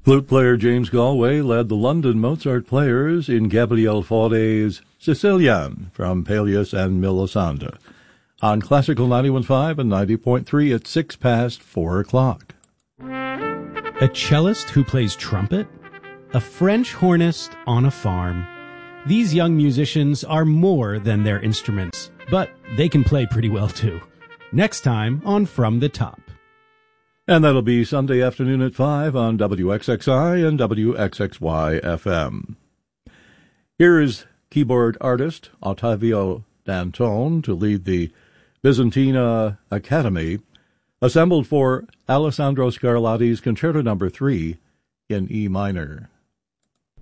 Flute player James Galway led the London Mozart players in Gabriel Fauré's Sicilian from Pelléas and Melisande. On Classical 91.5 and 90.3 at 6 past 4 o'clock. A cellist who plays trumpet? A French hornist on a farm. These young musicians are more than their instruments, but they can play pretty well too. Next time on From the Top. And that'll be Sunday afternoon at 5 on WXXI and WXXY FM. Here is keyboard artist Ottavio Dantone to lead the Byzantina Academy, assembled for Alessandro Scarlatti's Concerto No. 3 in E minor.